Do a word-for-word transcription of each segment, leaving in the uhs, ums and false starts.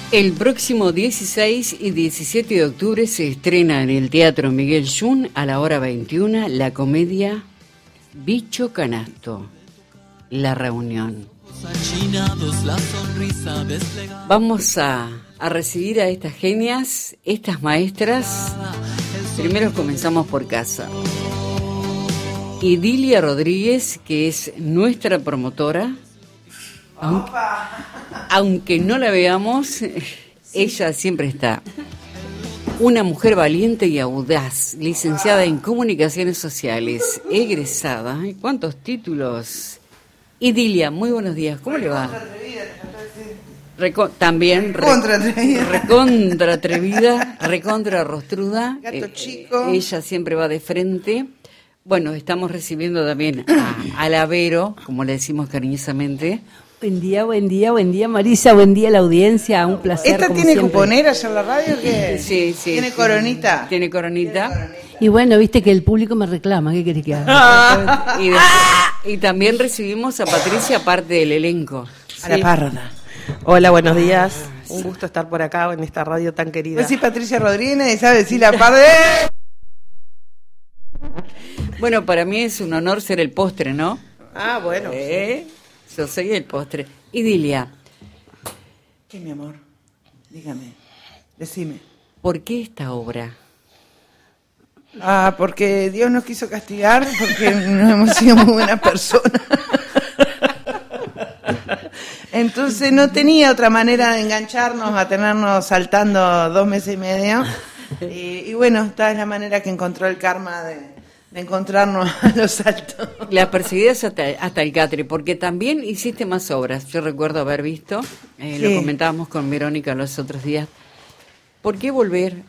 El próximo dieciséis y diecisiete de octubre se estrena en el Teatro Miguel Yun a la hora veintiuna la comedia Bicho Canasto, La Reunión. Vamos a, a recibir a estas genias, estas maestras. Primero comenzamos por casa. Idilia Rodríguez, que es nuestra promotora. Aunque, aunque no la veamos, ella siempre está. Una mujer valiente y audaz, licenciada en Comunicaciones Sociales, egresada. ¿Cuántos títulos? Idilia, muy buenos días. ¿Cómo le va? Reco- también recontra atrevida, recontra atrevida, recontra rostruda. Gato eh, chico. Ella siempre va de frente. Bueno, estamos recibiendo también a, a la Vero, como le decimos cariñosamente. Buen día, buen día, buen día Marisa, buen día la audiencia, un placer. ¿Esta como tiene siempre. cuponera ya en la radio? ¿Qué? Sí, sí. ¿Tiene sí. coronita? Tiene coronita. ¿Tiene coronita? Y bueno, viste que el público me reclama, ¿qué querés que haga? y, después, y también recibimos a Patricia, parte del elenco. A la parda. Hola, buenos días. Un gusto estar por acá en esta radio tan querida. Pues sí, Patricia Rodríguez, y sabe decir la parda. Bueno, para mí es un honor ser el postre, ¿no? Ah, bueno. ¿Eh? Yo soy el postre. Idilia. ¿Qué, mi amor? Dígame. Decime. ¿Por qué esta obra? Ah, porque Dios nos quiso castigar, porque no hemos sido muy buenas personas. Entonces no tenía otra manera de engancharnos a tenernos saltando dos meses y medio. Y, y bueno, esta es la manera que encontró el karma de, de encontrarnos a los saltos. La perseguidas hasta, hasta el Catre, porque también hiciste más obras. Yo recuerdo haber visto, eh, Sí. lo comentábamos con Verónica los otros días. ¿Por qué volver?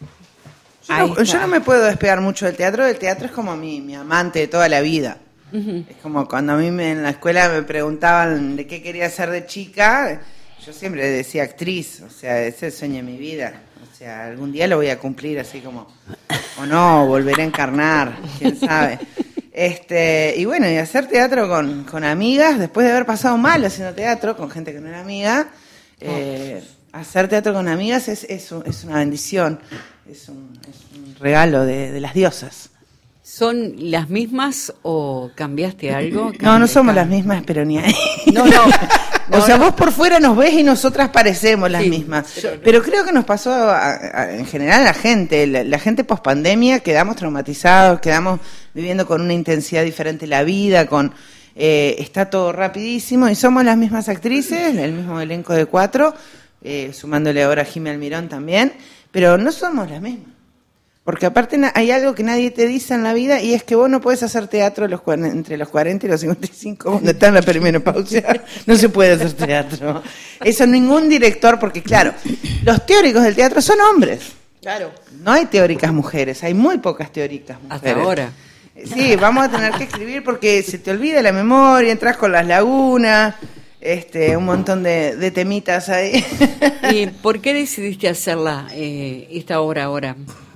Yo no, yo no me puedo despegar mucho del teatro. El teatro es como mi, mi amante de toda la vida. Uh-huh. Es como cuando a mí me, en la escuela me preguntaban de qué quería ser de chica, yo siempre decía actriz. O sea, ese es el sueño de mi vida. O sea, algún día lo voy a cumplir así como, o no, volveré a encarnar, quién sabe. Este, y bueno, y hacer teatro con, con amigas, después de haber pasado mal haciendo teatro con gente que no era amiga, eh, hacer teatro con amigas es, es, un, es una bendición, es un, es un regalo de, de las diosas. ¿Son las mismas o cambiaste algo? No, no somos las mismas, pero ni ahí. No, no. O sea, vos por fuera nos ves y nosotras parecemos las sí, mismas. Pero, pero creo que nos pasó a, a, en general a la gente. La, la gente pospandemia quedamos traumatizados, quedamos viviendo con una intensidad diferente la vida, con eh, está todo rapidísimo y somos las mismas actrices, el mismo elenco de cuatro, eh, sumándole ahora a Jimmy Almirón también, pero no somos las mismas. Porque aparte hay algo que nadie te dice en la vida y es que vos no podés hacer teatro los, entre los cuarenta y los cincuenta y cinco cuando está en la perimenopausia. No se puede hacer teatro. Eso ningún director, porque claro, los teóricos del teatro son hombres. Claro. No hay teóricas mujeres, hay muy pocas teóricas mujeres. Hasta ahora. Sí, vamos a tener que escribir porque se te olvida la memoria, entras con las lagunas, este, un montón de, de temitas ahí. ¿Y por qué decidiste hacerla, eh, esta obra ahora?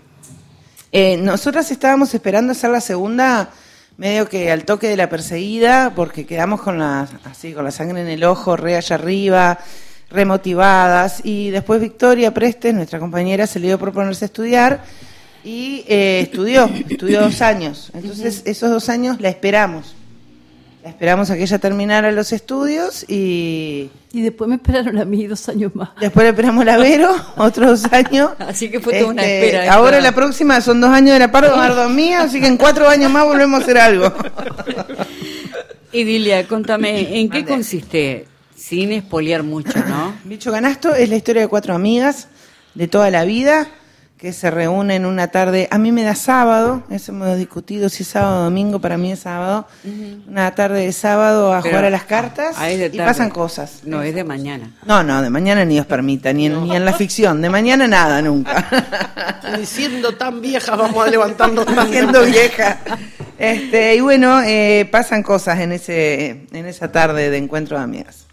Eh, nosotras estábamos esperando hacer la segunda medio que al toque de la perseguida, porque quedamos con la, así, con la sangre en el ojo, re allá arriba, remotivadas, y después Victoria Prestes, nuestra compañera, se le dio por ponerse a estudiar, y eh, estudió, estudió dos años, entonces esos dos años la esperamos, la esperamos a que ella terminara los estudios, y... Y después me esperaron a mí dos años más. Después le esperamos la Vero, otros dos años. Así que fue toda una Este, espera. Ahora esta... la próxima son dos años de la Pardo, más dos mías, así que en cuatro años más volvemos a hacer algo. Idilia, contame, ¿en qué consiste? Sin espolear mucho, ¿no? Bicho Canasto es la historia de cuatro amigas de toda la vida que se reúnen una tarde. A mí me da sábado, eso hemos discutido si es sábado o domingo, para mí es sábado. Uh-huh. Una tarde de sábado a Pero, jugar a las cartas ah, y pasan cosas. No, es de mañana. No, no, de mañana ni Dios permita, ni en, no. ni en la ficción. De mañana nada, nunca. Ni siendo tan viejas vamos a levantarnos tan siendo vieja. Este, y bueno, eh, pasan cosas en ese en esa tarde de encuentro de amigas.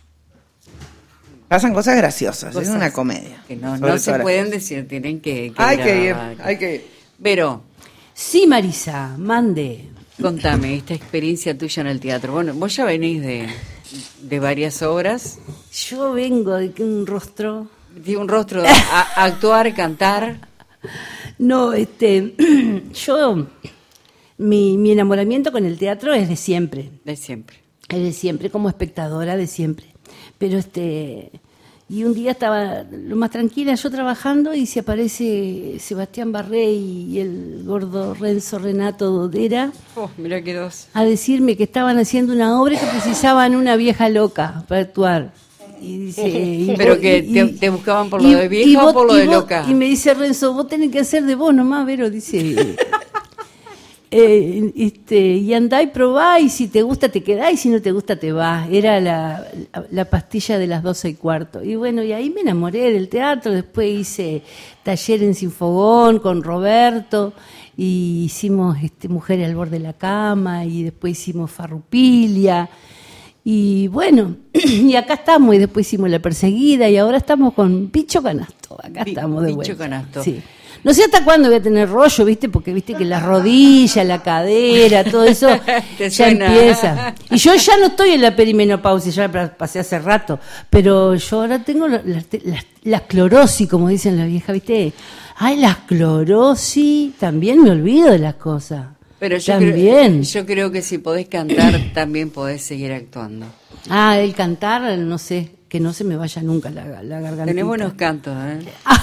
Pasan cosas graciosas, cosas es una comedia. Que no, no se pueden cosas. decir, tienen que, que Hay que ir, hay que ir. Pero, sí, Marisa, mande. Contame esta experiencia tuya en el teatro. Bueno, vos ya venís de, de varias obras. Yo vengo de un rostro Tiene un rostro a, a actuar, cantar. No, este, yo, mi, mi enamoramiento con el teatro es de siempre. De siempre. Es de siempre, como espectadora de siempre. Pero este, y un día estaba lo más tranquila yo trabajando y se aparece Sebastián Barré y el gordo Renzo Renato Dodera. Oh, mirá que dos. A decirme que estaban haciendo una obra y que precisaban una vieja loca para actuar. Y dice, y pero vos, que y, te, te buscaban por lo de vieja o por lo de vos, loca. Y me dice Renzo, vos tenés que hacer de vos nomás, Vero, dice. eh, este, y andá y probá, y si te gusta te quedás, y si no te gusta te vas. Era la, la, la pastilla de las doce y cuarto. Y bueno, y ahí me enamoré del teatro. Después hice taller en Sinfogón con Roberto, y hicimos este, Mujeres al borde de la cama, y después hicimos Farrupilia. Y bueno, y acá estamos, y después hicimos La Perseguida, y ahora estamos con Picho Canasto. Acá Pi- estamos de Picho vuelta. Canasto. Sí. No sé hasta cuándo voy a tener rollo, ¿viste? Porque viste que las rodillas, la cadera, todo eso Te ya suena. empieza. Y yo ya no estoy en la perimenopausia, ya la pasé hace rato, pero yo ahora tengo la, la, la, la esclerosis, como dicen las viejas, ¿viste? Ay, la esclerosis, también me olvido de las cosas. Pero yo también. Creo, yo creo que si podés cantar, también podés seguir actuando. Ah, el cantar, no sé, que no se me vaya nunca la, la garganta. Tenés buenos cantos, ¿eh?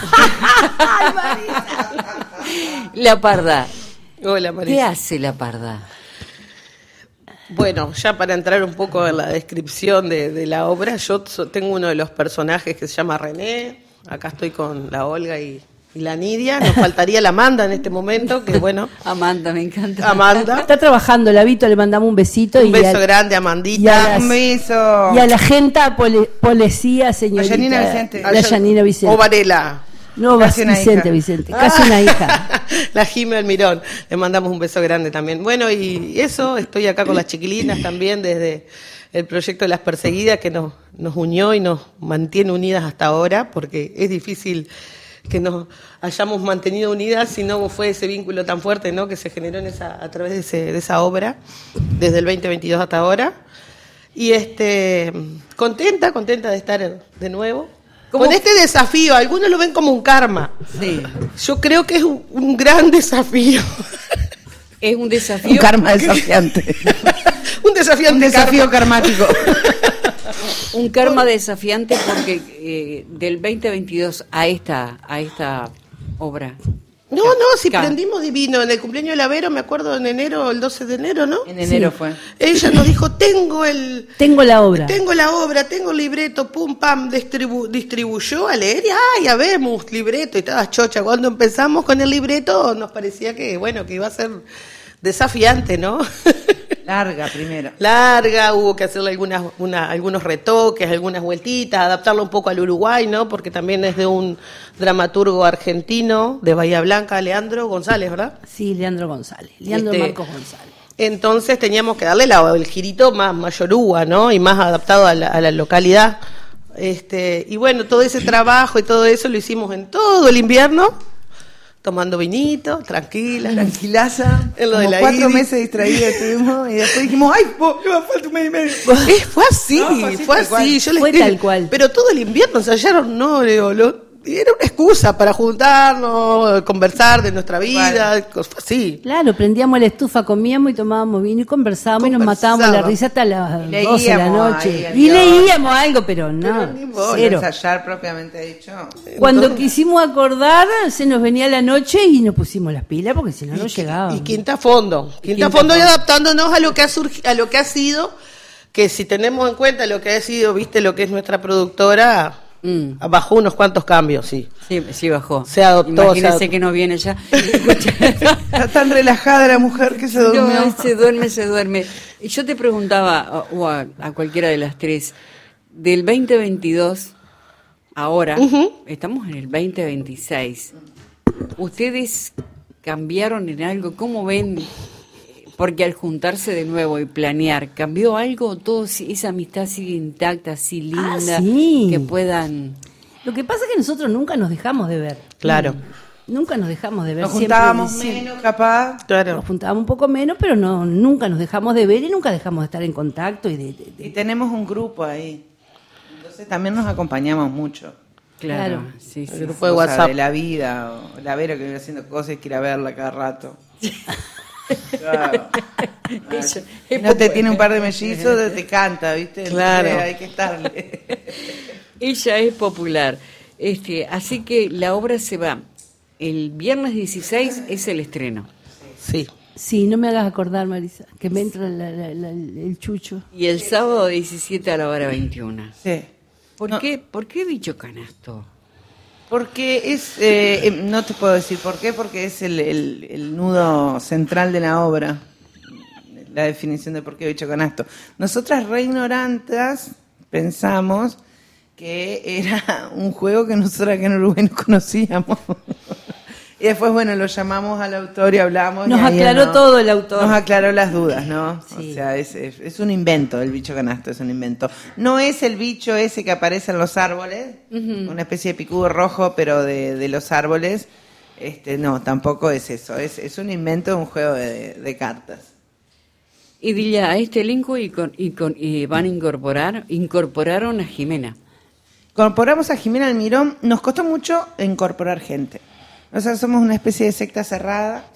La Parda. Hola, ¿Qué Marisa. hace La Parda? Bueno, ya para entrar un poco en la descripción de, de la obra, yo so- tengo uno de los personajes que se llama René. Acá estoy con la Olga y, y la Nidia. Nos faltaría la Amanda en este momento, que bueno, Amanda, me encanta. Amanda. Está trabajando, la Vito, le mandamos un besito. Un y beso a, grande, y a Amandita. las- Un beso. Y a la gente pole, policía, señorita. A Yanina Vicente. La Yanina Vicente. O Varela. No, Casi una Vicente, hija. Vicente. Casi una hija. La Jimé Almirón, le mandamos un beso grande también. Bueno, y eso, estoy acá con las chiquilinas también desde el proyecto de Las Perseguidas, que nos, nos unió y nos mantiene unidas hasta ahora, porque es difícil que nos hayamos mantenido unidas si no fue ese vínculo tan fuerte, ¿no?, que se generó en esa, a través de, ese, de esa obra, desde el veinte veintidós hasta ahora. Y este contenta, contenta de estar de nuevo. ¿Cómo? Con este desafío, algunos lo ven como un karma. Sí. Yo creo que es un, un gran desafío. Es un desafío. Un karma desafiante. un desafío, Un desafío karmático. Un karma desafiante porque eh, del veinte veintidós a esta, a esta obra. No, no, si Ca- prendimos divino. En el cumpleaños de la Vero, me acuerdo, en enero, el doce de enero, ¿no? En enero Sí. fue. Ella nos dijo, tengo el... Tengo la obra. Tengo la obra, tengo el libreto, pum, pam, distribu- distribuyó a leer y, ay, ya vemos, libreto y todas chocha. Cuando empezamos con el libreto nos parecía que, bueno, que iba a ser desafiante, ¿no? Larga primero. Larga, hubo que hacerle algunas, una, algunos retoques, algunas vueltitas, adaptarlo un poco al Uruguay, ¿no? Porque también es de un dramaturgo argentino de Bahía Blanca, Leandro González, ¿verdad? Sí, Leandro González. Leandro Este, Marcos González. Entonces teníamos que darle la, el girito más mayorúa, ¿no? Y más adaptado a la, a la localidad. Este, y bueno, todo ese trabajo y todo eso lo hicimos en todo el invierno, tomando vinito, tranquila. Tranquilaza. En lo de Como la cuatro Idi. meses distraídos estuvimos y después dijimos, ay, vos, me falta un mes y medio. Eh, fue así, No, fue así, fue tal cual. así. Yo les Fue dije, tal cual. Pero todo el invierno ensayaron, no, le digo, lo- era una excusa para juntarnos, conversar de nuestra vida, cosas así. Claro, prendíamos la estufa, comíamos y tomábamos vino y conversábamos y nos matábamos la Conversábamos. risa hasta las Y doce de la leíamos noche. ahí, Y adiós. leíamos algo, pero no, Pero ni bola, cero. Ensayar propiamente dicho. Cuando Entonces- quisimos acordar, se nos venía la noche y nos pusimos las pilas porque si no, no llegábamos. Y quinta a fondo, quinta, Quinta a fondo y fondo. adaptándonos a lo que ha surgi- a lo que ha sido, que si tenemos en cuenta lo que ha sido, viste, lo que es nuestra productora, Mm. bajó unos cuantos cambios, sí. Sí, sí bajó. Se adoptó, Imagínense se adoptó. que no viene ya. Escucha. Está tan relajada la mujer que se durmió. No, se duerme, se duerme. Y yo te preguntaba, o o a, a cualquiera de las tres, del veinte veintidós, ahora, Ujú. estamos en el veinte veintiséis, ¿ustedes cambiaron en algo? ¿Cómo ven? Porque al juntarse de nuevo y planear, ¿cambió algo? ¿Todo si- esa amistad sigue intacta, así linda? Ah, sí. Que puedan... Lo que pasa es que nosotros nunca nos dejamos de ver. Claro. Nunca nos dejamos de ver. Nos siempre- juntábamos siempre- menos, capaz. Claro. Nos juntábamos un poco menos, pero no nunca nos dejamos de ver y nunca dejamos de estar en contacto. y de, de- de- Y tenemos un grupo ahí. Entonces también nos acompañamos mucho. Claro, sí, el sí. grupo de Cosa WhatsApp. de la vida, o la Vero que vive haciendo cosas y quiere verla cada rato. Claro. Ella- Si no te tiene un par de mellizos, te canta, ¿viste? Claro. Entonces hay que estarle. Ella es popular. Este, así que la obra se va. El viernes dieciséis es el estreno. Sí. Sí, no me hagas acordar, Marisa, que me entra la- la- la- el chucho. Y el sábado diecisiete a la hora veintiuno. Sí. ¿Por, No. qué, ¿Por qué bicho canasto? Porque es, eh, eh, no te puedo decir por qué, porque es el, el, el nudo central de la obra, la definición de por qué bicho canasto. Nosotras re ignorantas pensamos que era un juego que nosotras acá en Uruguay no conocíamos. Y después, bueno, lo llamamos al autor y hablamos. Nos y ahí aclaró no- todo el autor. Nos aclaró las dudas, ¿no? Sí. O sea, es, es, es un invento, el bicho canasto es un invento. No es el bicho ese que aparece en los árboles, una especie de picudo rojo, pero de, de los árboles. Este, no, tampoco es eso. Es, es un invento de un juego de, de cartas. Y dile a este elenco y, con, y, con, y van a incorporar, incorporaron a Jimena. Incorporamos a Jimena Almirón. Nos costó mucho incorporar gente. O sea, somos una especie de secta cerrada.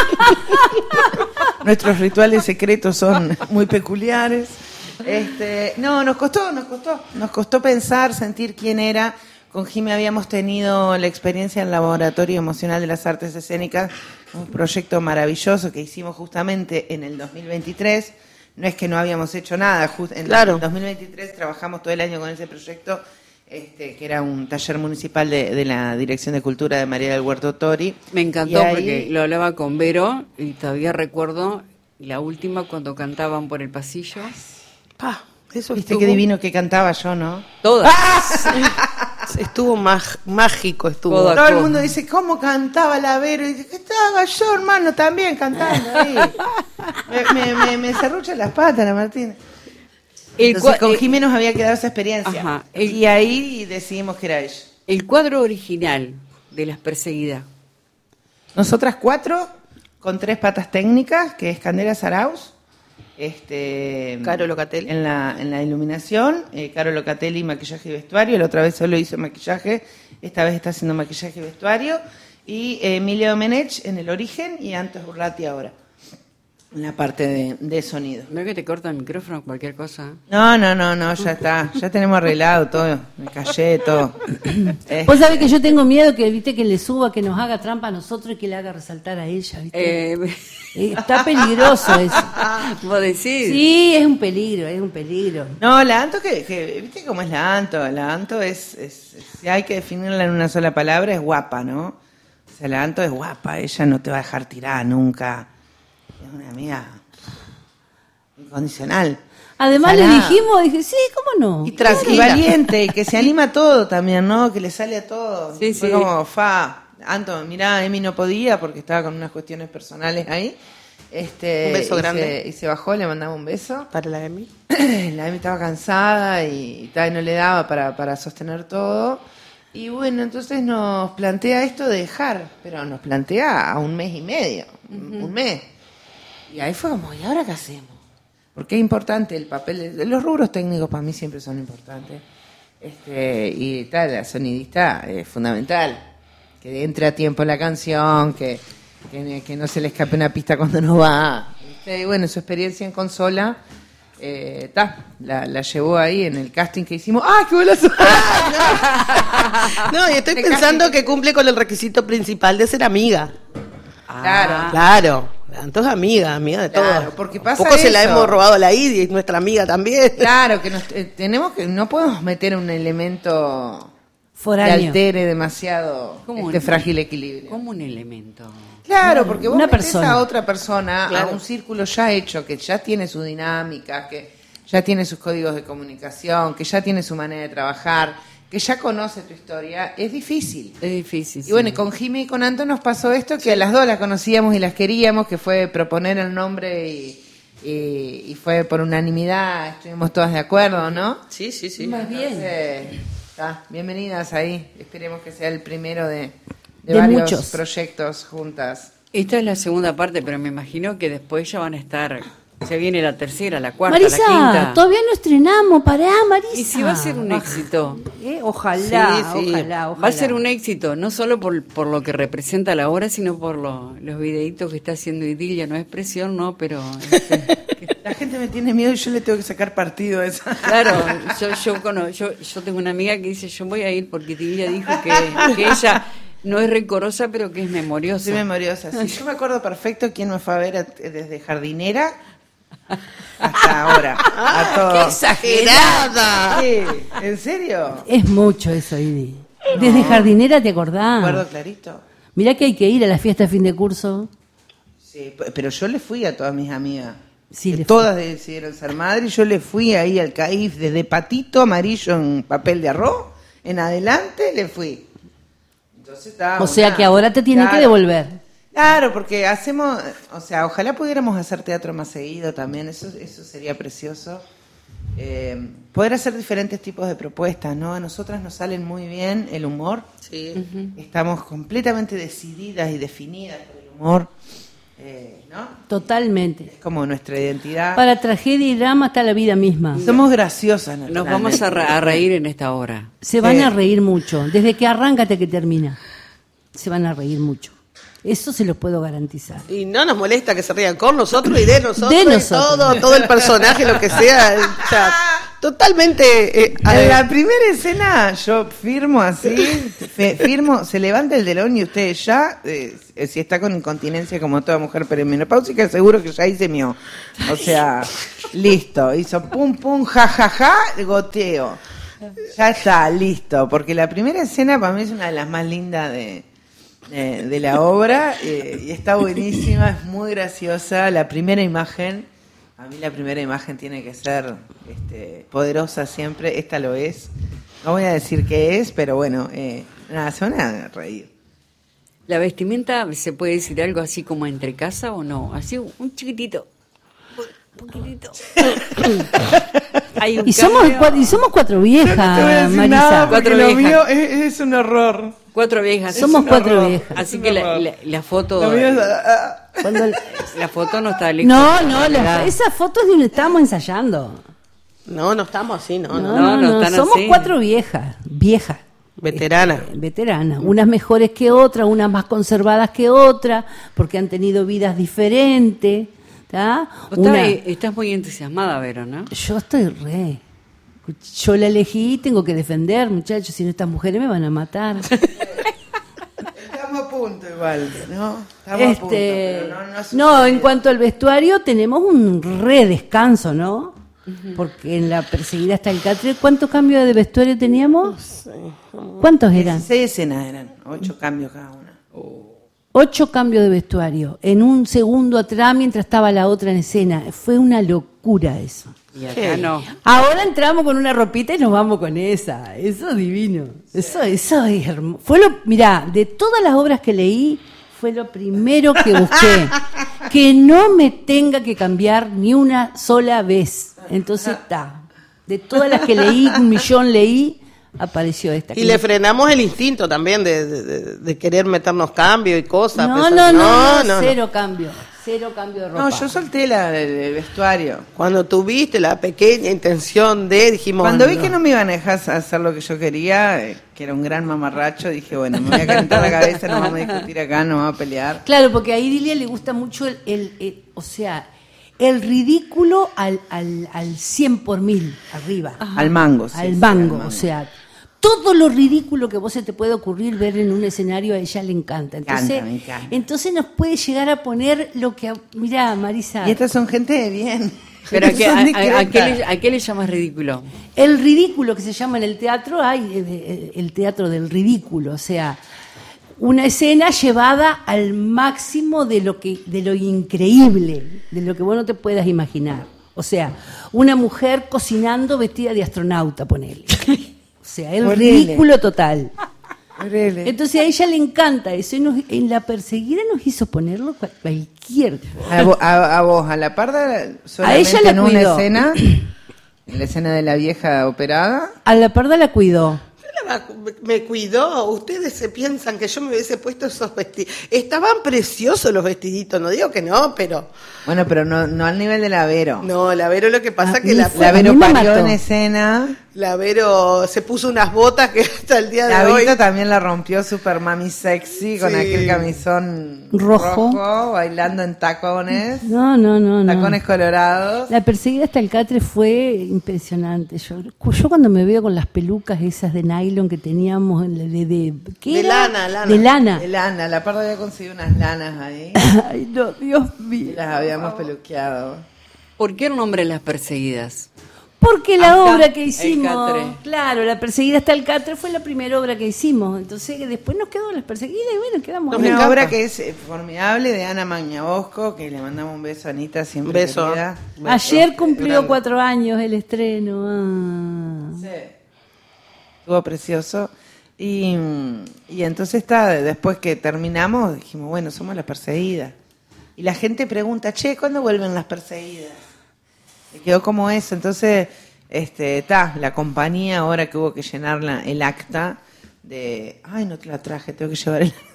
Nuestros rituales secretos son muy peculiares. Este, no, nos costó, nos costó. Nos costó pensar, sentir quién era. Con Jimé habíamos tenido la experiencia en el Laboratorio Emocional de las Artes Escénicas, un proyecto maravilloso que hicimos justamente en el dos mil veintitrés. No es que no habíamos hecho nada. Just- en Claro. el dos mil veintitrés trabajamos todo el año con ese proyecto. Este, que era un taller municipal de, de la Dirección de Cultura de María del Huerto Tori. Me encantó Y ahí- porque lo hablaba con Vero y todavía recuerdo la última cuando cantaban por el pasillo. Pa, eso Viste estuvo, qué divino que cantaba yo, ¿no? Todas. estuvo mag- mágico, estuvo. Toda- Todo el co- mundo dice, ¿cómo cantaba la Vero? Y dice, ¿qué estaba yo, hermano, también cantando ahí? me, me, me, me cerrucha las patas la Martina. El, Entonces cua- con eh, Jimé nos había quedado esa experiencia. Ajá, el- Y ahí decidimos que era ella. el cuadro original de Las Perseguidas. Nosotras cuatro, con tres patas técnicas, que es Candela Saraus, este, Caro Locatelli. en la, en la iluminación, eh, Caro Locatelli, maquillaje y vestuario, la otra vez solo hizo maquillaje, esta vez está haciendo maquillaje y vestuario, y eh, Emilia Domenech en el origen y Antos Burlati ahora, en la parte de, de sonido. ¿No es que te corta el micrófono cualquier cosa? No, no, no, no, ya está, ya tenemos arreglado todo, me callé todo. Eh, Vos sabés que yo tengo miedo que, viste, que le suba, que nos haga trampa a nosotros y que le haga resaltar a ella, ¿viste? Eh, Eh, Está peligroso eso. ¿Vos decís? Sí, es un peligro, es un peligro. No, la Anto, que, que ¿viste cómo es la Anto? La Anto es, es, es- si hay que definirla en una sola palabra, es guapa, ¿no? O sea, la Anto es guapa, ella no te va a dejar tirada nunca. Es una amiga incondicional. Además Salada. le dijimos, dije, sí, ¿cómo no? Y, tras, y valiente, que se anima a todo también, ¿no? Que le sale a todo. Sí, Fue sí. como, fa, Anto, mirá, Emi no podía porque estaba con unas cuestiones personales ahí. Este, Un beso y grande. Se, y se bajó, le mandaba un beso. Para la Emi. La Emi estaba cansada y, y tal, no le daba para, para sostener todo. Y bueno, entonces nos plantea esto de dejar, pero nos plantea a un mes y medio, un mes. Y ahí fue como, ¿y ahora qué hacemos? Porque es importante el papel, de, los rubros técnicos para mí siempre son importantes. Este, y tal, la sonidista es fundamental, que entre a tiempo la canción, que, que, que no se le escape una pista cuando no va. ¿Viste? Y bueno, su experiencia en consola, eh, ta, la, la llevó ahí en el casting que hicimos. ¡Ah, qué golazo! No, y estoy De pensando casting. que cumple con el requisito principal de ser amiga. Claro. Claro. Entonces amiga, amiga de Claro, todo. porque pasa Poco se la eso. hemos robado a la I D y es nuestra amiga también. Claro, que nos, eh, tenemos que, no podemos meter un elemento que Foráneo. altere demasiado ¿Cómo este un- frágil equilibrio. Como un elemento. Claro, porque vos Una metés persona. a otra persona Claro. a un círculo ya hecho, que ya tiene su dinámica, que ya tiene sus códigos de comunicación, que ya tiene su manera de trabajar, que ya conoce tu historia, es difícil. Es difícil. Y bueno, y con Jimmy y con Anto nos pasó esto, que a las dos las conocíamos y las queríamos, que fue proponer el nombre y, y, y fue por unanimidad, estuvimos todas de acuerdo, ¿no? Sí, sí, sí. Más bien. Entonces, ta, bienvenidas ahí, esperemos que sea el primero de, de De varios muchos. proyectos juntas. Esta es la segunda parte, pero me imagino que después ya van a estar Se viene la tercera, la cuarta, Marisa, la quinta. todavía no estrenamos, pará, Marisa. Y si va a ser un éxito. Eh, ojalá, Sí, sí. ojalá, ojalá. Va a ser un éxito, no solo por, por lo que representa la obra, sino por lo- los videitos que está haciendo Idilia. No es presión, no, pero... este, que- La gente me tiene miedo y yo le tengo que sacar partido a esa. claro, yo, yo, cono- yo, yo tengo una amiga que dice, yo voy a ir porque Idilia dijo que, que ella no es rencorosa, pero que es memoriosa. Soy memoriosa, sí. Yo me acuerdo perfecto quién me fue a ver a- desde jardinera hasta ahora. A todo. ¡Qué exagerada! Sí, ¿en serio? Es mucho eso, Idi. Desde jardinera, ¿te Me acuerdo acordás? clarito. Mirá que hay que ir a la fiesta de fin de curso. Sí, p- pero yo le fui a todas mis amigas. Sí, Que le todas decidieron ser madre y yo le fui ahí al C A I F desde patito amarillo en papel de arroz en adelante le fui. Entonces estaba O sea una- que ahora te tienen que Claro. devolver. Claro, porque hacemos, o sea, ojalá pudiéramos hacer teatro más seguido también, eso, eso sería precioso. Eh, poder hacer diferentes tipos de propuestas, ¿no? A nosotras nos salen muy bien el humor, Sí. estamos completamente decididas y definidas por el humor, eh, ¿no? Totalmente. Es como nuestra identidad. Para tragedia y drama está la vida misma. Somos graciosas, Nos vamos a, ra- a reír en esta hora. Se van Sí. a reír mucho. Desde que arranca hasta que termina. Se van a reír mucho. Eso se lo puedo garantizar. Y no nos molesta que se rían con nosotros y de nosotros, De y nosotros. todo, todo el personaje, lo que sea, o sea, totalmente eh, En la primera escena yo firmo así, fe- firmo, se levanta el telón y usted ya, eh, si está con incontinencia como toda mujer perimenopáusica, seguro que ya hice mío. O sea, listo, hizo pum pum, ja ja ja, goteo. Ya está, listo, porque la primera escena para mí es una de las más lindas de, de, de la obra eh, y está buenísima, es muy graciosa. La primera imagen, a mí la primera imagen tiene que ser este, poderosa siempre, esta lo es. No voy a decir qué es, pero bueno, eh, nada, se van a reír. ¿La vestimenta se puede decir algo así como entre casa o no? Así un chiquitito. Un poquitito. Hay un Y somos, cambio. cua- y somos cuatro viejas, Marisa. Cuatro viejas. es, es un horror. Cuatro viejas. Somos Es un cuatro horror. viejas. Así que la, la, la foto... Lo mío es, ah, ah. Cuando el- La foto no está lejos. No, no, la- esa foto es de donde estábamos ensayando. no, no estamos así, no, No, no. no, no, no. están Somos así. cuatro viejas, viejas. Veterana. Este, veteranas, unas mejores que otras, unas más conservadas que otras, porque han tenido vidas diferentes. ¿tá? Vos Una- estás, estás muy entusiasmada, Vero, ¿no? Yo estoy re. Yo la elegí y tengo que defender, muchachos, si no estas mujeres me van a matar. Estamos a punto igual, ¿no? Estamos a punto, Este, pero no, no ha no, sucedido. en cuanto al vestuario, tenemos un re descanso, ¿no? Porque en la perseguida hasta el Catre, ¿cuántos cambios de vestuario teníamos? ¿Cuántos eran? dieciséis escenas eran, ocho cambios cada una. Ocho cambios de vestuario en un segundo atrás mientras estaba la otra en escena. Fue una locura eso. Y acá no. Ahora entramos con una ropita y nos vamos con esa. Eso es divino. Eso, eso es hermoso. Fue lo, mirá, de todas las obras que leí, fue lo primero que busqué. Que no me tenga que cambiar ni una sola vez. Entonces está. De todas las que leí, un millón leí, apareció esta. Y Que le me- frenamos el instinto también de, de- de- de querer meternos cambios y cosas. no, pesar- no, no, no, cero cambio. Cero cambio de ropa. No, yo solté la, el, el vestuario. Cuando tuviste la pequeña intención de, dijimos... Cuando vi que no me iban a dejar hacer lo que yo quería, eh, que era un gran mamarracho, dije, bueno, me voy a calentar la cabeza, no vamos a discutir acá, no vamos a pelear. Claro, porque a Idilia le gusta mucho el, el- el- o sea, el ridículo al, al, al cien por mil, arriba. Al mango, sí, al sí, mango, al mango. o sea, todo lo ridículo que vos se te puede ocurrir ver en un escenario a ella le encanta. Entonces, encanta, me encanta. entonces nos puede llegar a poner lo que, mirá, Marisa, Y estas son gente de bien. Pero ¿a qué, Son a, a- a discretas. qué le, a qué le llamas ridículo? el ridículo que se llama en el teatro, hay eh, eh, el teatro del ridículo, o sea, una escena llevada al máximo de lo que de lo increíble, de lo que vos no te puedas imaginar. O sea, una mujer cocinando vestida de astronauta, ponele. O sea, el Horrible. ridículo total. Horrible. Entonces a ella le encanta eso y nos- en la perseguida nos hizo ponerlo cual- cualquier cosa. A, vo- a- a vos, a la parda, solamente ella la en una cuidó. escena, en la escena de la vieja operada, A la parda la cuidó. La Diana me cuidó. Ustedes se piensan que yo me hubiese puesto esos vestidos. Estaban preciosos los vestiditos, no digo que no, pero... Bueno, pero no, no al nivel de la Vero. No, la Vero lo que pasa Ah, que la, La Vero parió mató. en escena. la Vero se puso unas botas que hasta el día de La hoy... Vito también la rompió super mami sexy con Sí. aquel camisón Rojo. rojo, bailando en tacones, No, no, no, no. tacones colorados. La perseguida hasta el catre fue impresionante. Yo, yo cuando me veo con las pelucas esas de nylon que teníamos, de, de, de, ¿qué De era? lana, lana. De lana. De lana, la parda había conseguido unas lanas ahí Ay, no, Dios y mío. las habíamos peluqueado. ¿Por qué el nombre de Las Perseguidas? Porque la Hasta obra que el hicimos, catre. claro, la perseguida hasta el catre fue la primera obra que hicimos. Entonces que después nos quedó las perseguidas y bueno, quedamos Nos ahí. Una encanta. obra que es eh, formidable de Ana Magnabosco, que le mandamos un beso a Anita, siempre Un beso. querida. Ayer Eh, cumplió grande. cuatro años el estreno. Ah. Sí. Estuvo precioso. Y, y entonces está, después que terminamos, dijimos, bueno, somos Las Perseguidas. Y la gente pregunta, che, ¿cuándo vuelven Las Perseguidas? Y quedó como eso. Entonces, este, está, la compañía, ahora que hubo que llenar la- el acta de... Ay, no te la traje, tengo que llevar el...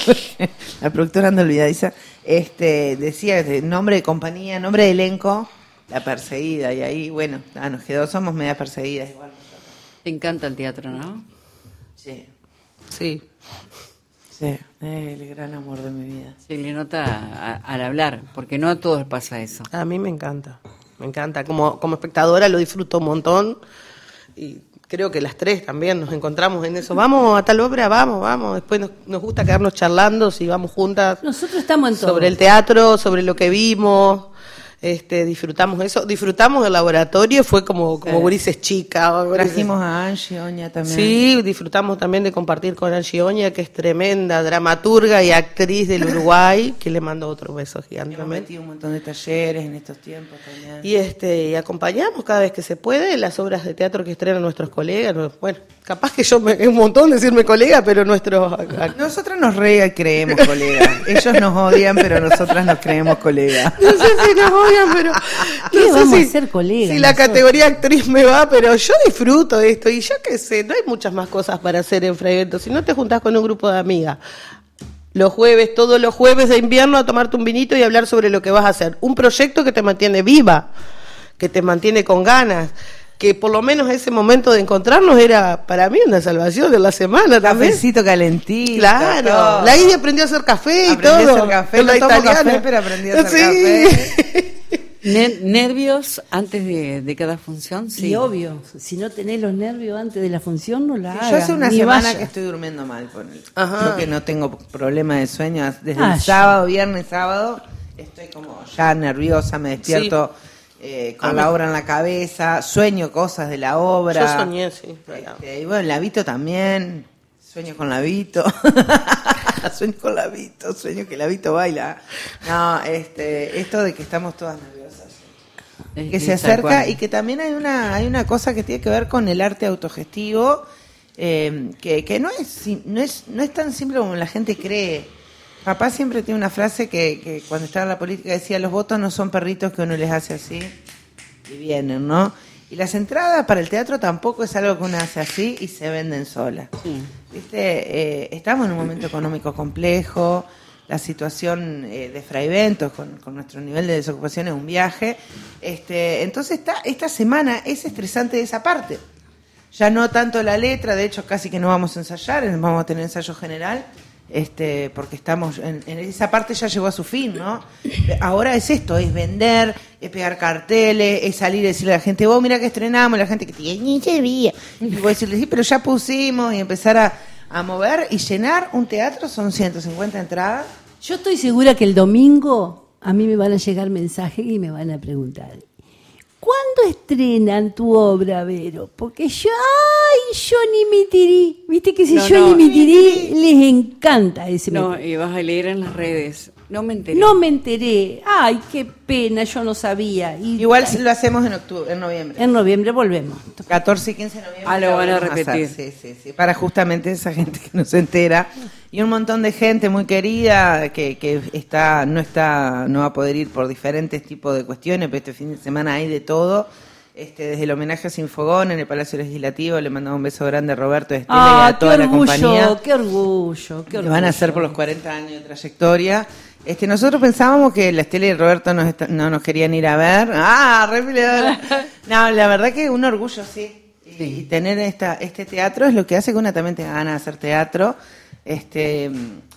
La productora anda olvidadiza. Este, decía de nombre de compañía, nombre de elenco, La Perseguida. Y ahí, bueno, ah, nos quedó, somos medias perseguidas igual. Te encanta el teatro, ¿no? Sí, Sí. sí, el gran amor de mi vida. Se le nota a- al hablar, porque no a todos les pasa eso. A mí me encanta, me encanta. Como, como espectadora lo disfruto un montón y creo que las tres también nos encontramos en eso. Vamos a tal obra, vamos, vamos. Después nos, nos gusta quedarnos charlando, si vamos juntas, Nosotros estamos en todo. sobre el teatro, sobre lo que vimos. Este, disfrutamos eso, disfrutamos el laboratorio, fue como, como Sí. gurises chicas. gurises- Trajimos a Angie Oña también. Sí, disfrutamos también de compartir con Angie Oña, que es tremenda dramaturga y actriz del Uruguay, que le mando otro beso gigante Hemos también. metido un montón de talleres en estos tiempos también. Y este y acompañamos cada vez que se puede las obras de teatro que estrenan nuestros colegas. No- Bueno, capaz que yo me, es un montón decirme colega, pero nuestros... ac- Nosotras nos re creemos colegas. Ellos nos odian, pero nosotras nos creemos colegas. No sé si nos odian, pero... ¿Qué no sé vamos si, a ser colegas Si la nosotros? categoría actriz me va, pero yo disfruto de esto. Y yo qué sé, no hay muchas más cosas para hacer en Fragmentos. Si no te juntás con un grupo de amigas los jueves, todos los jueves de invierno, a tomarte un vinito y hablar sobre lo que vas a hacer. Un proyecto que te mantiene viva, que te mantiene con ganas, que por lo menos ese momento de encontrarnos era para mí una salvación de la semana también. Cafecito calentito. Claro, todo. la Ivy aprendió a hacer café y Aprendí a todo. hacer café, con no la tomo italiana. café, pero aprendí a hacer Sí. Ne- ¿Nervios antes de, de cada función? Sí. Y obvio, si no tenés los nervios antes de la función, no la Sí, hagas. yo hace una ni semana vayas. que estoy durmiendo mal con él. Ajá. Creo que no tengo problema de sueño. Desde Ah, el yo- sábado, viernes, sábado, estoy como ya nerviosa, me despierto eh, con Ah, la me- obra en la cabeza, sueño cosas de la obra. Yo soñé, sí. Este, y bueno, Lavito también. Sueño con Lavito. sueño con Lavito, sueño que Lavito baila. No, este, esto de que estamos todas nerviosas. Es Que se tal acerca cual. y que también hay una, hay una cosa que tiene que ver con el arte autogestivo, eh, que, que no es, sim- no es, no es tan simple como la gente cree. Papá siempre tiene una frase que, que cuando estaba en la política decía, los votos no son perritos que uno les hace así y vienen, ¿no? Y las entradas para el teatro tampoco es algo que uno hace así y se venden solas. ¿Viste? Eh, estamos en un momento económico complejo, la situación eh, de Fraiventos con, con nuestro nivel de desocupación es un viaje. Este, entonces está, esta semana es estresante de esa parte. Ya no tanto la letra, de hecho casi que no vamos a ensayar, vamos a tener ensayo general, este, porque estamos en, en esa parte ya llegó a su fin, ¿no? Ahora es esto, es vender, es pegar carteles, es salir y decirle a la gente, vos mira que estrenamos, la gente que te ni se veía. Y vos decirle, sí, pero ya pusimos y empezar a, a mover y llenar un teatro son ciento cincuenta entradas. Yo estoy segura que el domingo a mí me van a llegar mensajes y me van a preguntar, ¿cuándo estrenan tu obra, Vero? Porque yo, ay, Johnny Mitirí, viste que si No, Johnny no. Mitirí les encanta ese No, método. y vas a leer en las redes. No me enteré. No me enteré, ay, qué pena, yo no sabía. Y Igual lo hacemos en octubre, en noviembre. en noviembre volvemos. catorce y quince de noviembre. Ah, lo van a volvemos repetir. hacer. Sí, sí, sí. Para justamente esa gente que no se entera. Y un montón de gente muy querida que, que está, no está, no va a poder ir por diferentes tipos de cuestiones, pero este fin de semana hay de todo. Este, desde el homenaje a Sinfogón en el Palacio Legislativo, le mandamos un beso grande a Roberto Estela ah, y a toda orgullo, la compañía. ¡Qué orgullo! ¡Qué orgullo! Que van a hacer por los cuarenta años de trayectoria. Este, nosotros pensábamos que la Estela y Roberto nos está, no nos querían ir a ver. ¡Ah, re peleadora! No, la verdad que un orgullo, sí. Y, sí. y tener esta, este teatro es lo que hace que una también tenga ganas de hacer teatro. Este...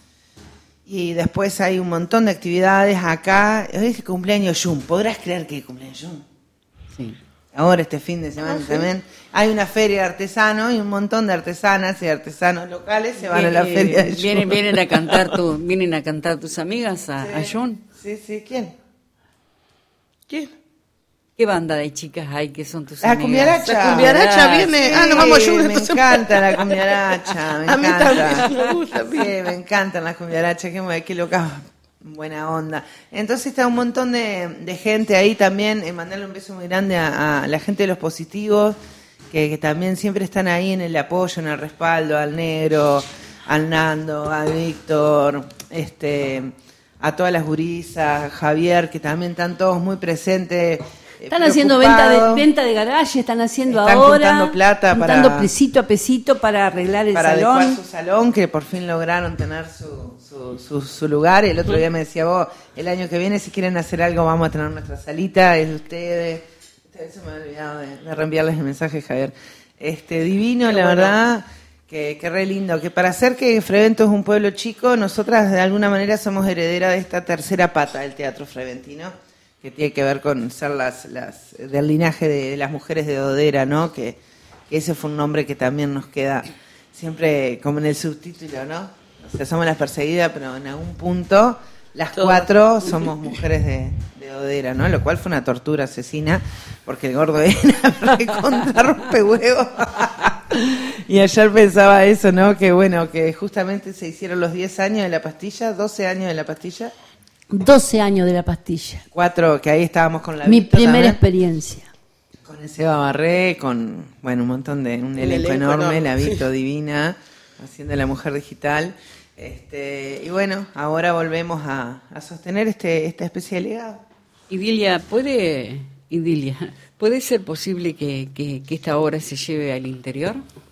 Y después hay un montón de actividades acá. Hoy es el cumpleaños Jun. ¿Podrás creer que es cumpleaños Jun? Sí. Ahora este fin de semana ah, ¿sí? también hay una feria de artesanos y un montón de artesanas y artesanos locales se van Viene, a la feria de Jun. Vienen, vienen a cantar tu, vienen a cantar tus amigas a, sí, a Jun. Sí, sí, ¿quién? ¿Quién? ¿Qué banda de chicas hay que son tus la amigas? Cumbiaracha. La Cumbiaracha viene. Sí, ah, nos vamos a Jun. Me encanta la Cumbiaracha, me a mí encanta. también me gusta. Sí, me encantan las Cumbiarachas, qué, qué loca. Buena onda. Entonces está un montón de, de gente ahí también. Eh, mandarle un beso muy grande a, a la gente de los positivos, que, que también siempre están ahí en el apoyo, en el respaldo, al Negro, al Nando, a Víctor, este, a todas las gurisas, Javier, que también están todos muy presentes. Están haciendo venta de, venta de garaje, están haciendo están ahora. Juntando plata juntando para. pesito a pesito para arreglar el para salón. Para adecuar su salón, que por fin lograron tener su, su, su, su lugar. El otro día me decía vos, el año que viene, si quieren hacer algo, vamos a tener nuestra salita, es de ustedes. Se me ha olvidado de, de reenviarles el mensaje, Javier. Este, divino, Qué la bueno. verdad, que, que re lindo. Que para hacer que Frevento es un pueblo chico, nosotras de alguna manera somos herederas de esta tercera pata del teatro freventino, que tiene que ver con ser las, las del linaje de las mujeres de Dodera, ¿no? Que, que ese fue un nombre que también nos queda siempre como en el subtítulo, ¿no? O sea, somos las perseguidas, pero en algún punto las Todo. cuatro somos mujeres de, de Dodera, ¿no? Lo cual fue una tortura asesina, porque el gordo era contra rompehuevos. Y ayer pensaba eso, ¿no? Que bueno, que justamente se hicieron los diez años de la pastilla, doce años de la pastilla. doce años de la pastilla. Cuatro, que ahí estábamos con la Mi Vito primera también. experiencia. Con el Seba Barré, con, bueno, un montón de, un, un elenco, elenco enorme, enorme, la Vito divina, haciendo La Mujer Digital. Este, y bueno, ahora volvemos a, a sostener este, esta especie de legado. Idilia, ¿puede, Idilia, ¿puede ser posible que, que, que esta obra se lleve al interior?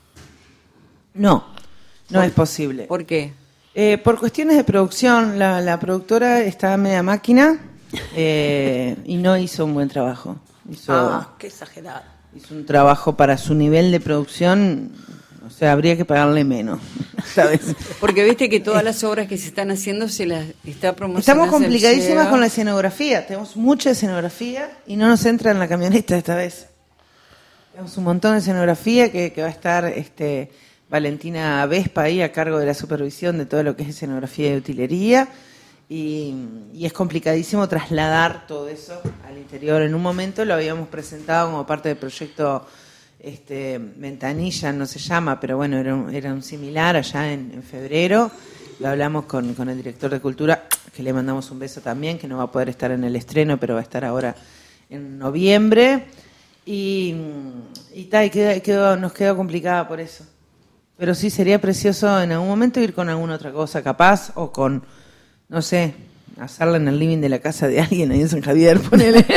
No, no ¿Por, es posible. ¿Por qué? Eh, por cuestiones de producción, la, la productora está a media máquina eh, y no hizo un buen trabajo. Hizo, ah, qué exagerado. Hizo un trabajo para su nivel de producción, o sea, habría que pagarle menos, ¿sabes? Porque viste que todas las obras que se están haciendo se las está promocionando. Estamos complicadísimas con la escenografía, tenemos mucha escenografía y no nos entra en la camioneta esta vez. Tenemos un montón de escenografía que, que va a estar... este Valentina Vespa ahí a cargo de la supervisión de todo lo que es escenografía y utilería y, y es complicadísimo trasladar todo eso al interior. En un momento lo habíamos presentado como parte del proyecto este, Ventanilla, no se llama, pero bueno, era un, era un similar allá en, en febrero. Lo hablamos con, con el director de Cultura, que le mandamos un beso también, que no va a poder estar en el estreno, pero va a estar ahora en noviembre. Y, y, ta, y quedó, quedó, nos quedó complicada por eso. Pero sí sería precioso en algún momento ir con alguna otra cosa, capaz, o con, no sé, hacerla en el living de la casa de alguien ahí en San Javier, ponele.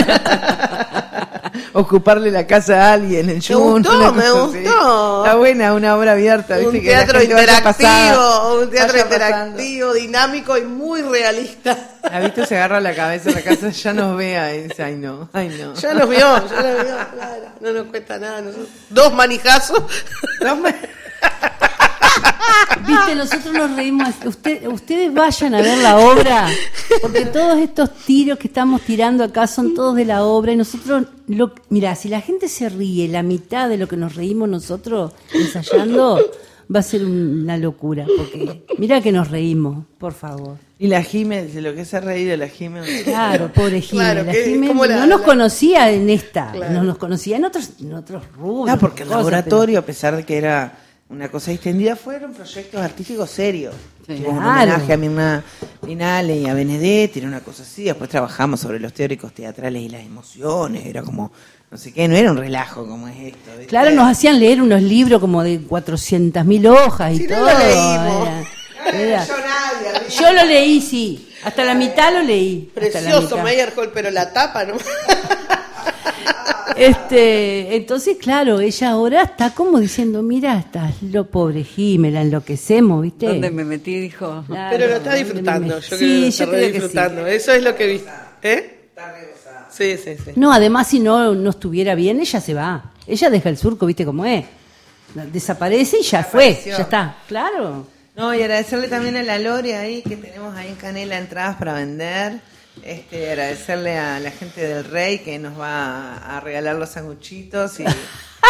Ocuparle la casa a alguien en Jun. Me gustó, me gustó. Está buena, una obra abierta. ¿Viste? Un teatro que interactivo, un teatro interactivo, dinámico y muy realista. La Vito se agarra la cabeza en la casa, ya nos vea y dice, ay no, ay no. Ya nos vio, ya nos vio, claro. No nos cuesta nada. Nosotros. Dos manijazos. Dos manijazos. Viste, nosotros nos reímos. Usted, ustedes vayan a ver la obra, porque todos estos tiros que estamos tirando acá son todos de la obra. Y nosotros, lo, mirá, si la gente se ríe la mitad de lo que nos reímos nosotros ensayando, va a ser una locura. Porque mirá que nos reímos, por favor. Y la Jime, de lo que se ha reído la Jime. Claro, pobre Jime. Claro, la que, Jime no la, nos la... conocía en esta, claro. no nos conocía en otros, en otros rubros. Ah, porque el cosas, laboratorio, pero... a pesar de que era una cosa distendida, fueron proyectos artísticos serios. Sí, Tuvo un claro. homenaje a Mirna Linale y a Benedetti, era una cosa así. Después trabajamos sobre los teóricos teatrales y las emociones, era como, no sé qué, no era un relajo como es esto. ¿viste? Claro, nos hacían leer unos libros como de cuatrocientas mil hojas y si todo. No lo leímos. Era, era. Yo, nadie, Yo lo leí, sí. Hasta la mitad lo leí. Precioso Meyerhold, pero la tapa, ¿no? Este, entonces, claro, ella ahora está como diciendo, mira, estás lo pobre Jimé, la enloquecemos, ¿viste? ¿Dónde me metí? Dijo. Claro, Pero lo está disfrutando, yo sí, creo que lo yo está creo que disfrutando. sí. Eso es lo que vi. ¿Eh? Sí, sí, sí. No, además, si no, no estuviera bien, ella se va. Ella deja el surco, ¿viste cómo es? Desaparece y ya fue, ya está, claro. No, y agradecerle también a la Lore ahí, que tenemos ahí en Canela entradas para vender. Este, agradecerle a la gente del Rey que nos va a, a regalar los sanguchitos y, eh,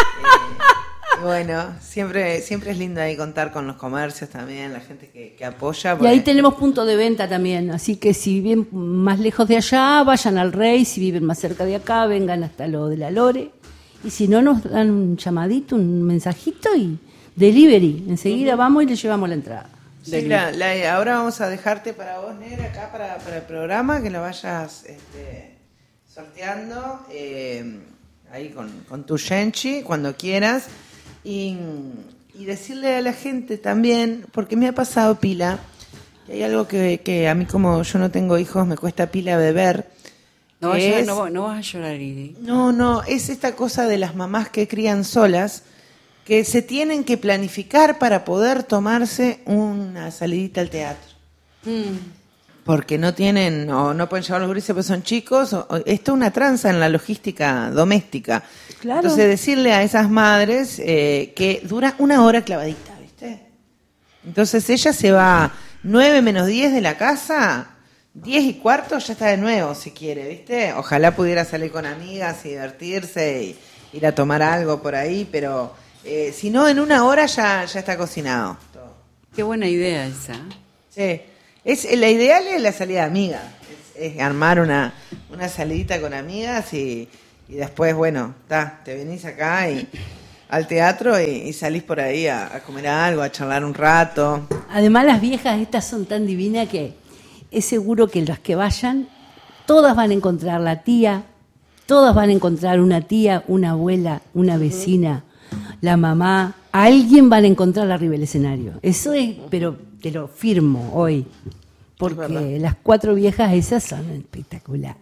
y bueno, siempre siempre es lindo ahí contar con los comercios también, la gente que, que apoya. Y ahí tenemos punto de venta también, así que si viven más lejos de allá, vayan al Rey, si viven más cerca de acá, vengan hasta lo de la Lore, y si no nos dan un llamadito, un mensajito y delivery, enseguida uh-huh. vamos y le llevamos la entrada. Sí, la, la, ahora vamos a dejarte para vos, Negra, acá para, para el programa, que lo vayas este, sorteando eh, ahí con, con tu Shenchi, cuando quieras. Y, y decirle a la gente también, porque me ha pasado pila, que hay algo que, que a mí, como yo no tengo hijos, me cuesta pila beber. No, vas, es, a, no, no vas a llorar, Idi. No, no, es esta cosa de las mamás que crían solas, que se tienen que planificar para poder tomarse una salidita al teatro. Mm. Porque no tienen, o no pueden llevar los gurises porque son chicos, o, o, esto es una tranza en la logística doméstica. Claro. Entonces decirle a esas madres eh, que dura una hora clavadita, ¿viste? Entonces ella se va nueve menos diez de la casa, diez y cuarto ya está de nuevo si quiere, ¿viste? Ojalá pudiera salir con amigas y divertirse y ir a tomar algo por ahí, pero... Eh, si no, en una hora ya, ya está cocinado todo. Qué buena idea esa. Sí. Es, la ideal es la salida de amigas. Es, es armar una, una salidita con amigas y, y después, bueno, ta, te venís acá y al teatro y, y salís por ahí a, a comer algo, a charlar un rato. Además, las viejas estas son tan divinas que es seguro que las que vayan, todas van a encontrar la tía, todas van a encontrar una tía, una abuela, una vecina. La mamá, alguien van a encontrar arriba del escenario. Eso es, pero te lo firmo hoy, porque las cuatro viejas esas son espectaculares,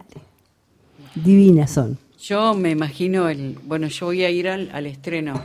divinas son. Yo me imagino, el bueno, yo voy a ir al, al estreno.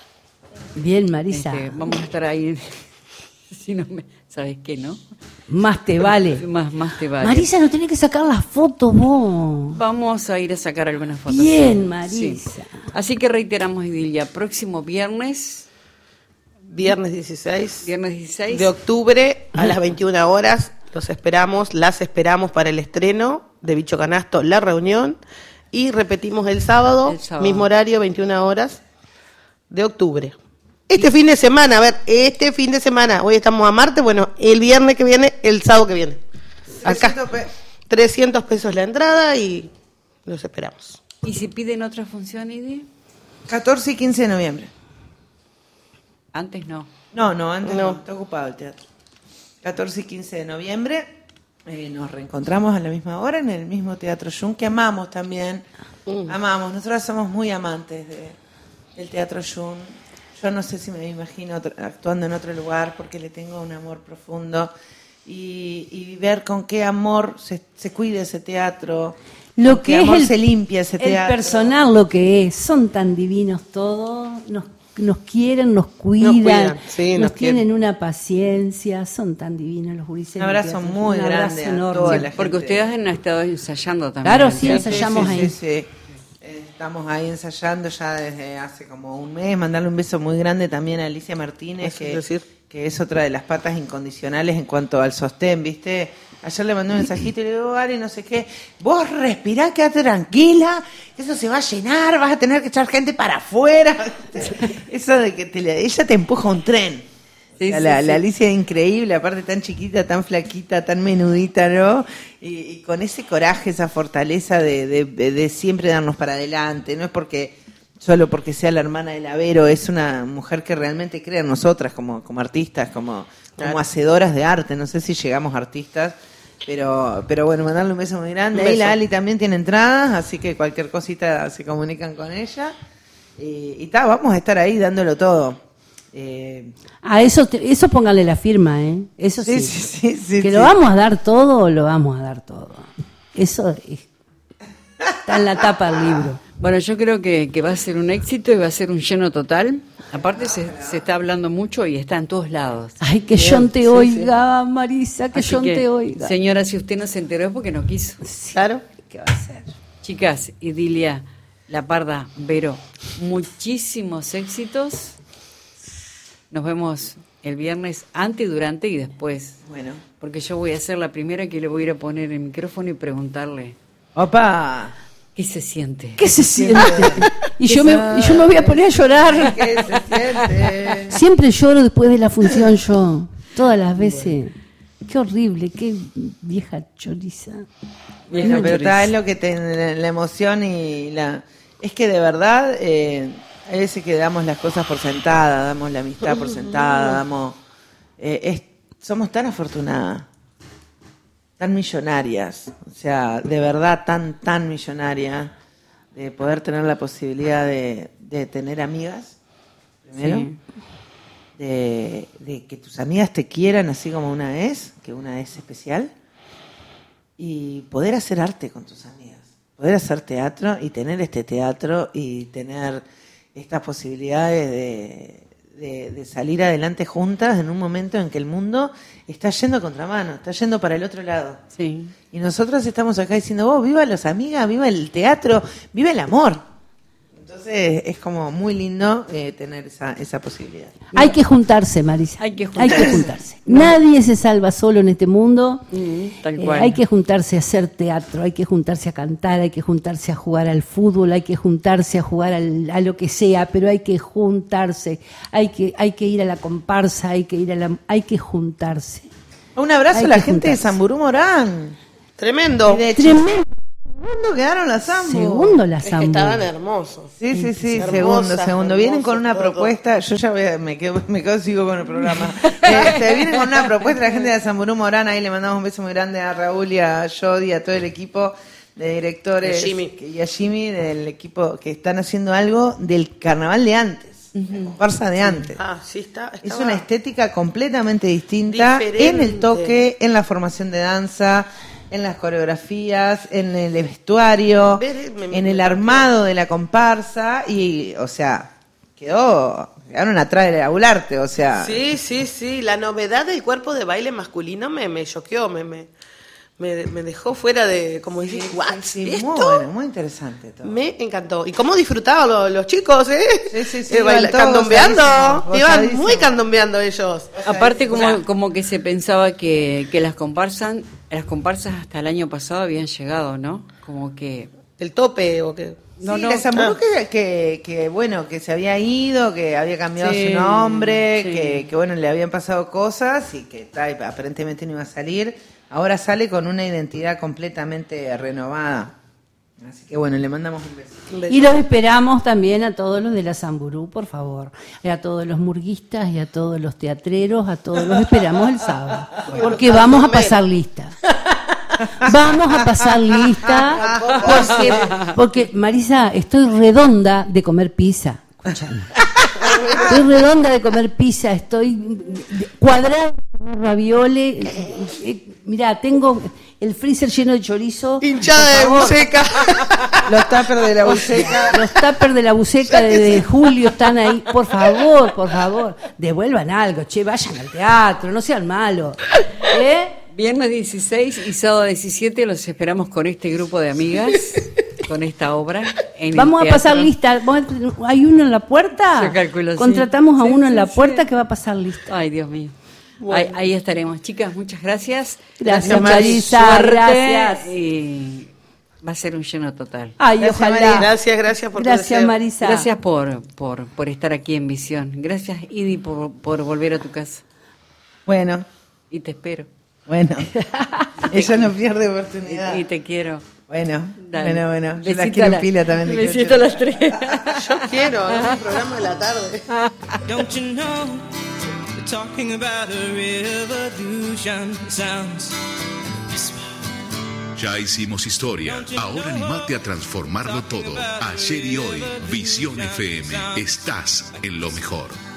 Bien, Marisa. Este, vamos a estar ahí, si no me, ¿sabes qué, no? Más te vale. Más, más te vale. Marisa, no tenés que sacar las fotos vos. Vamos a ir a sacar algunas fotos. Bien, Marisa. Sí. Así que reiteramos, Idilia, próximo viernes. Viernes dieciséis. Viernes dieciséis. De octubre a las veintiuna horas. Los esperamos, las esperamos para el estreno de Bicho Canasto, La Reunión. Y repetimos el sábado, el sábado. mismo horario, veintiuna horas de octubre. Este fin de semana, a ver, este fin de semana, hoy estamos a martes, bueno, el viernes que viene, el sábado que viene. Acá, trescientos pesos la entrada y los esperamos. ¿Y si piden otra función, Idi? catorce y quince de noviembre. Antes no. No, no, antes no, no está ocupado el teatro. catorce y quince de noviembre, eh, nos reencontramos a la misma hora en el mismo Teatro Jung, que amamos también, mm. amamos, nosotras somos muy amantes de, del Teatro Jung. Yo no sé si me imagino actuando en otro lugar porque le tengo un amor profundo y, y ver con qué amor se, se cuida ese teatro, lo con que qué es amor el, se limpia ese teatro. El personal lo que es, son tan divinos todos, nos, nos quieren, nos cuidan, nos, cuidan. Sí, nos, nos tienen una paciencia, son tan divinos los gurises. Un abrazo muy grande a toda la gente. Porque ustedes han estado ensayando también. Claro, sí, ensayamos sí, sí, ahí. Sí, sí. Estamos ahí ensayando ya desde hace como un mes. Mandarle un beso muy grande también a Alicia Martínez, que, decir? que es otra de las patas incondicionales en cuanto al sostén, ¿viste? Ayer le mandé un mensajito y le digo, Ari, no sé qué, vos respirá, quédate tranquila, eso se va a llenar, vas a tener que echar gente para afuera. Eso de que te, ella te empuja un tren. Sí, la, sí, la, sí. la Alicia es increíble, aparte tan chiquita, tan flaquita, tan menudita, ¿no? Y, y con ese coraje, esa fortaleza de, de, de siempre darnos para adelante. No es porque solo porque sea la hermana de Lavero, es una mujer que realmente cree en nosotras como, como artistas, como, claro. como hacedoras de arte. No sé si llegamos artistas, pero pero bueno, mandarle un beso muy grande. Ahí la Ali también tiene entradas, así que cualquier cosita se comunican con ella. Y, y ta, vamos a estar ahí dándolo todo. Eh, a eso te, eso póngale la firma, ¿eh? Eso sí, sí, sí, sí que sí, lo sí. vamos a dar todo, lo vamos a dar todo. Eso es. Está en la tapa del libro. Bueno, yo creo que, que va a ser un éxito y va a ser un lleno total. Aparte se, se está hablando mucho y está en todos lados. Ay, que John te sí, oiga, sí. Marisa, que Así John que, te oiga. Señora, si usted no se enteró es porque no quiso. Sí, claro. ¿Qué va a hacer? Chicas, Idilia, La Parda, Vero, muchísimos éxitos. Nos vemos el viernes antes, durante y después. Bueno. Porque yo voy a ser la primera que le voy a ir a poner el micrófono y preguntarle. ¡Opa! ¿Qué se siente? ¿Qué se siente? Y yo me, y yo me voy a poner a llorar. ¿Qué se siente? Siempre lloro después de la función yo. Todas las veces. Qué horrible, qué vieja choriza. Vieja no, pero está es lo que te, la, la emoción y la... Es que de verdad, eh, hay veces que damos las cosas por sentada, damos la amistad por sentada, damos... Eh, es, somos tan afortunadas, tan millonarias, o sea, de verdad tan, tan millonarias, de poder tener la posibilidad de, de tener amigas, primero, sí. de, de que tus amigas te quieran así como una es, que una es especial, y poder hacer arte con tus amigas, poder hacer teatro y tener este teatro y tener estas posibilidades de... De, de salir adelante juntas en un momento en que el mundo está yendo a contramano, está yendo para el otro lado. Sí. Y nosotros estamos acá diciendo, vos, viva las amigas, viva el teatro, viva el amor. Entonces es como muy lindo eh, tener esa, esa posibilidad. Hay que juntarse, Marisa. Hay que juntarse. Hay que juntarse. No. Nadie se salva solo en este mundo. Mm, tal cual. Eh, hay que juntarse a hacer teatro, hay que juntarse a cantar, hay que juntarse a jugar al fútbol, hay que juntarse a jugar al, a lo que sea, pero hay que juntarse. Hay que, hay que ir a la comparsa, hay que ir a la, hay que juntarse. Un abrazo hay a la que gente juntarse. de Samburú Morán. Tremendo. Tremendo. Segundo quedaron las Sambu. Segundo las Es Sambu. que estaban hermosos. Sí, sí, sí, Hermosas, segundo, segundo. Vienen con una todo. propuesta, yo ya voy a- me quedo, me quedo sigo con el programa. Este, vienen con una propuesta la gente de Samburú Morán, ahí le mandamos un beso muy grande a Raúl y a Jody, a todo el equipo de directores Y a Jimmy. y a Jimmy del equipo que están haciendo algo del carnaval de antes, comparsa de antes. Ah, sí, está. Es estaba- una estética completamente distinta Diferente. en el toque, en la formación de danza, en las coreografías, en el vestuario, Ver- me- en me- el armado de la comparsa y, o sea, quedó, quedaron atrás de Aularte, o sea, Sí, sí, sí. La novedad del cuerpo de baile masculino me, me choqueó, me, me, me, me dejó fuera de, como decir, sí, ¿what? sí, muy ¿Esto? bueno, muy interesante todo. Me encantó. ¿Y cómo disfrutaban los, los chicos, eh? Sí, sí, sí, Eh, iban baila- todos candombeando. gozadísimos, Iban gozadísimos. muy candombeando ellos. Aparte como, O sea, como que se pensaba que, que las comparsas, las comparsas hasta el año pasado habían llegado, ¿no? Como que... El tope o que... No, Sí, no, la Samburú ah. que, que, que, bueno, que se había ido, que había cambiado Sí, su nombre, sí. que, que, bueno, le habían pasado cosas y que ta, aparentemente no iba a salir. Ahora sale con una identidad completamente renovada. Así que, bueno, le mandamos un beso. un beso. Y los esperamos también a todos los de la Samburú, por favor. Y a todos los murguistas y a todos los teatreros, a todos los esperamos el sábado. Porque vamos a pasar lista. Vamos a pasar lista. Porque, porque, Marisa, estoy redonda de comer pizza. Escuchame. Estoy redonda de comer pizza, estoy cuadrada de comer ravioles. Mirá, tengo el freezer lleno de chorizo. Hinchada de buceca. Los tuppers de la buceca. Los tuppers de la buceca de, de Julio están ahí. Por favor, por favor, devuelvan algo, che, vayan al teatro, no sean malos. ¿Eh? Viernes dieciséis y sábado diecisiete los esperamos con este grupo de amigas, con esta obra. En el Vamos a teatro. pasar lista. ¿Vos- ¿Hay uno en la puerta? Yo calculo, sí. Contratamos a Sí, uno en sí, la sí. puerta que va a pasar lista. Ay, Dios mío. Bueno. Ahí, ahí estaremos. Chicas, muchas gracias. Gracias, Mucha Marisa, suerte gracias. Y va a ser un lleno total. Ay, Gracias, ojalá. María. Gracias, gracias por tu Gracias, deseo. Marisa. Gracias por, por, por estar aquí en Visión. Gracias, Idi, por, por volver a tu casa. Bueno, Y te espero. bueno. Ella no pierde oportunidad. Y, y te quiero. Bueno, Dale. bueno, bueno. Yo Besito las quiero a la- en pila también. te quiero. Besito a las tres. Yo quiero, es un programa de la tarde. Don't you know they're talking about a revolution? It sounds Ya hicimos historia. Ahora animate a transformarlo todo. Ayer y hoy, Visión F M. Estás en lo mejor.